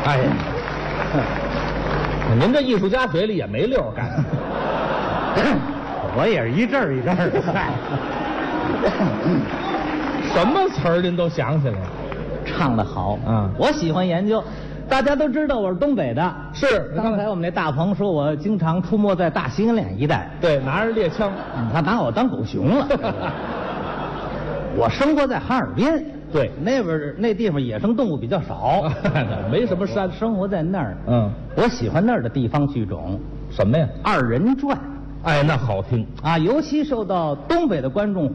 哎呀，您这艺术家嘴里也没溜儿干。 我也是一阵儿一阵儿的。嗨， 什么词儿您都想起来了？ 唱得好啊我喜欢研究。大家都知道我是东北的， 是刚才我们那大鹏说我经常出没在大兴安岭一带， 对，拿着猎枪。 他拿我当狗熊了。我生活在哈尔滨， 对那边那地方野生动物比较少， 没什么山。 生活在那儿。我喜欢那儿的地方剧种， 什么呀？ 二人转。 哎，那好听。 尤其受到东北的观众